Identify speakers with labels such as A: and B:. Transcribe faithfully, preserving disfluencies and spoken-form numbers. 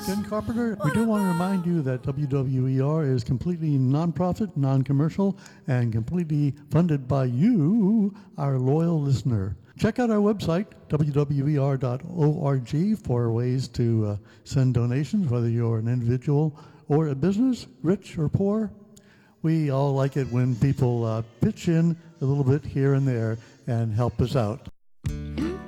A: Ken Carpenter. We do want to remind you that W W E R is completely nonprofit, non-commercial, and completely funded by you, our loyal listener. Check out our website, w w e r dot org, for ways to uh, send donations, whether you're an individual or a business, rich or poor. We all like it when people uh, pitch in a little bit here and there and help us out.